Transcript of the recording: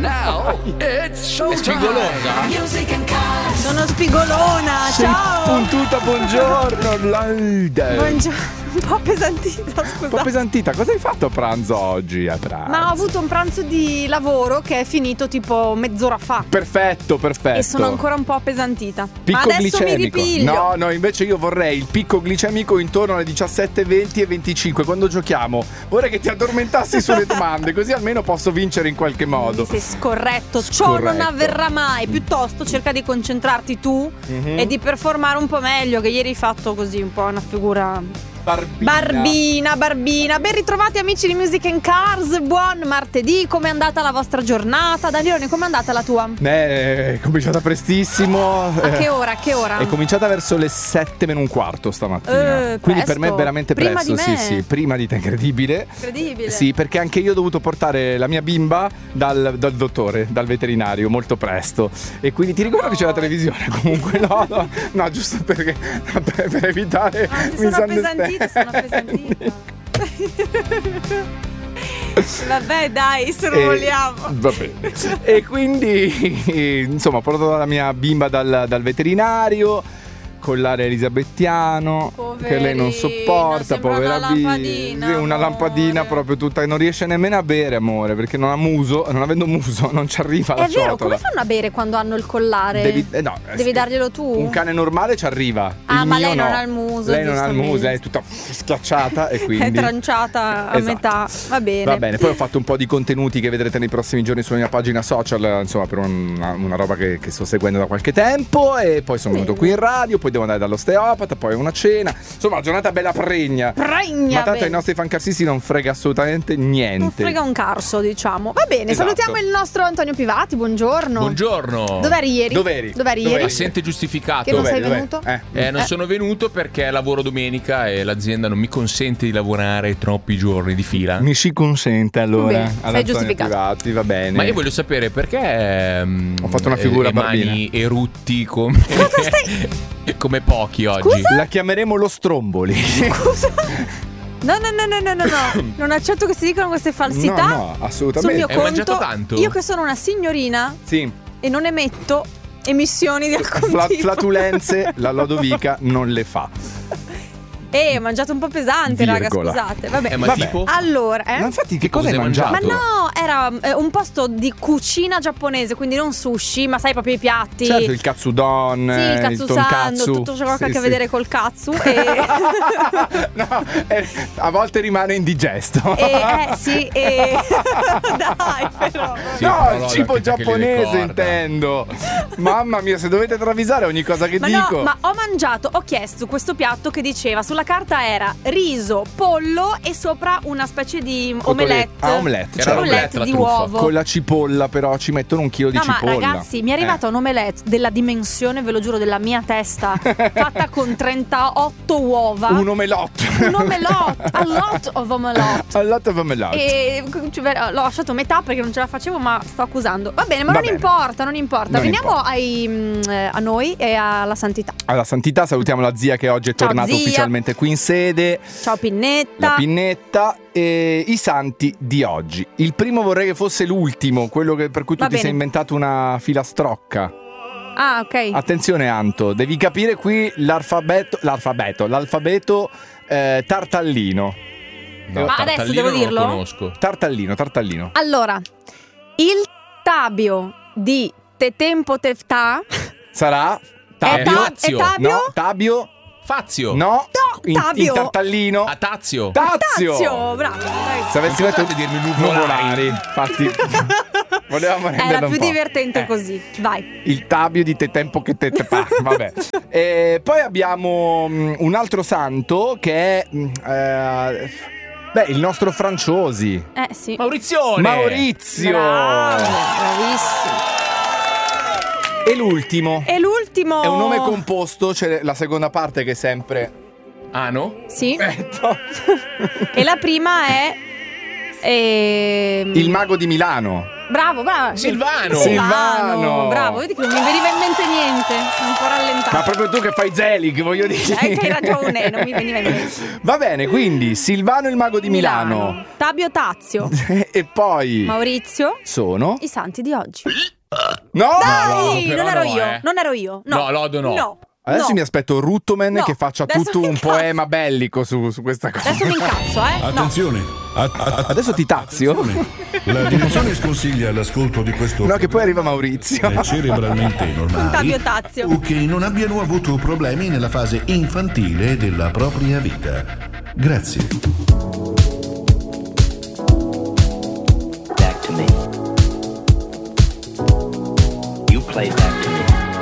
now it's showtime. Sono spigolona, ciao. Puntuta, buongiorno. Buongiorno. Un po' pesantita, scusa. Un po' pesantita. Cosa hai fatto a pranzo oggi? A pranzo? Ma ho avuto un pranzo di lavoro che è finito tipo mezz'ora fa. Perfetto. E sono ancora un po' appesantita. Picco Ma adesso glicemico. mi ripiglio. No, invece io vorrei il picco glicemico intorno alle 17:20 e 25 quando giochiamo. Vorrei che ti addormentassi sulle domande, così almeno posso vincere in qualche modo. Sei scorretto. Ciò non avverrà mai. Piuttosto cerca di concentrarti tu e di performare un po' meglio, che ieri hai fatto così un po' una figura Barbina. Ben ritrovati amici di Music and Cars. Buon martedì, com'è andata la vostra giornata? Daniele, com'è andata la tua? È cominciata prestissimo. A che ora? È cominciata verso le 7 meno un quarto stamattina. Quindi presto. per me è veramente Prima presto. di me. Sì, prima di te, incredibile. Incredibile. Sì, perché anche io ho dovuto portare la mia bimba dal dottore, dal veterinario, molto presto. E quindi ti ricordo che c'è la televisione comunque? No, giusto per evitare sono pesantita. Vabbè, dai, sorvoliamo. Va bene. E quindi, insomma, ho portato la mia bimba dal veterinario. Collare elisabettiano, poverina, che lei non sopporta, povera una lampadina proprio tutta, e non riesce nemmeno a bere, amore, perché non ha muso, non avendo muso non ci arriva la ciotola. È vero, come fanno a bere quando hanno il collare? Devi darglielo tu. Un cane normale ci arriva. Ma lei non ha il muso. Lei non ha il muso, è tutta schiacciata e quindi è tranciata a metà. Va bene. Poi ho fatto un po' di contenuti che vedrete nei prossimi giorni sulla mia pagina social, insomma, per una roba che sto seguendo da qualche tempo, e poi sono venuto qui in radio, poi devo andare dall'osteopata, poi una cena, insomma, una giornata bella pregna. Ma tanto ai nostri fancarsisti non frega assolutamente niente. Non frega un carso, diciamo. Va bene, esatto. Salutiamo il nostro Antonio Pivati, buongiorno. Buongiorno. Dov'eri ieri? Dov'eri ieri? Assente giustificato. Che non sei venuto? Non sono venuto perché lavoro domenica e l'azienda non mi consente di lavorare troppi giorni di fila. Mi si consente allora. Sei giustificato. Pivati, va bene. Ma io voglio sapere perché ho fatto una figura barbina. mani erutti come come pochi oggi. Scusa? La chiameremo lo Stromboli. Scusa? No. Non accetto che si dicano queste falsità. No, assolutamente. Sul mio conto, mangiato tanto? Io che sono una signorina. Sì. E non emetto emissioni di alcun tipo. Flatulenze la Lodovica non le fa. Ho mangiato un po' pesante, raga, scusate. Vabbè. Ma tipo? Allora, Ma infatti che cosa hai mangiato? Ma no, era un posto di cucina giapponese, quindi non sushi, ma sai proprio i piatti. Certo, il katsudon, sì, il katsu-sando, tutto ciò che ha a che vedere col katsu. No, a volte rimane indigesto. Sì, dai, però. Sì, no, però il cibo giapponese intendo. Mamma mia, se dovete travisare ogni cosa che dico. No, ma ho chiesto questo piatto che diceva sulla carta era riso, pollo e sopra una specie di omelette. Omelette. Era omelette di uovo. Con la cipolla, però ci mettono un chilo di cipolla. Ma ragazzi, mi è arrivata un'omelette della dimensione, ve lo giuro, della mia testa, fatta con 38 uova. Un omelotto. A lot of omelette. A lot of omelette. E l'ho lasciato metà perché non ce la facevo, ma sto accusando. Va bene, ma non importa. Veniamo a noi e alla santità. Alla santità salutiamo la zia che oggi è tornata ufficialmente qui in sede. Ciao Pinnetta. La Pinnetta. E i santi di oggi. Il primo vorrei che fosse l'ultimo, quello per cui tu ti sei inventato una filastrocca. Ah, ok. Attenzione Anto, devi capire qui l'alfabeto tartallino. No, ma adesso devo dirlo? Non lo conosco. Tartallino. Allora, il tabio di te tempo tefta sarà Fazio. No, Tabio. Fazio. No, Tabio. in tartallino. Tazio. Tazio, bravo. Se avessi detto di dirmi nuvolari, infatti volevamo renderlo era più un po'. divertente così. Vai. Il tabio di te tempo che te fa. Vabbè. E poi abbiamo un altro santo che è il nostro Franciosi. Sì. Maurizio. Bravissimo. E l'ultimo è un nome composto, c'è la seconda parte che è sempre Ano? Sì. E la prima è il mago di Milano. Bravo. Silvano. Bravo, vedi che non mi veniva in mente niente. Sono un po' rallentato. Ma proprio tu che fai Zelig, voglio dire. Hai ragione, non mi veniva in mente. Va bene, quindi Silvano il mago di Milano. Tabio Tazio. E poi Maurizio. sono I santi di oggi. No! Dai, però non ero no, io. Non ero io. No, Lodo no. No. Adesso no. mi aspetto Ruttoman No. che faccia Adesso tutto mi un incazzo. poema bellico su questa cosa. Adesso mi incazzo, No. Attenzione. Adesso ti tazio? La direzione sconsiglia l'ascolto di questo No, che poi arriva Maurizio. cerebralmente Un normali Tabio Tazio. o che non abbiano avuto problemi nella fase infantile della propria vita. Grazie. Back to me. You play back